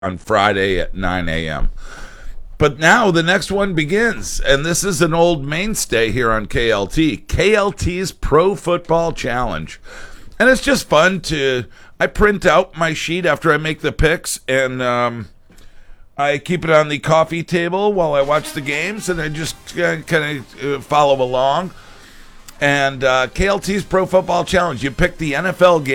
on Friday at 9 a.m. But now the next one begins, and this is an old mainstay here on KLT. KLT's Pro Football Challenge. And it's just fun I print out my sheet after I make the picks, and I keep it on the coffee table while I watch the games, and I just kind of follow along. And KLT's Pro Football Challenge, you pick the NFL game.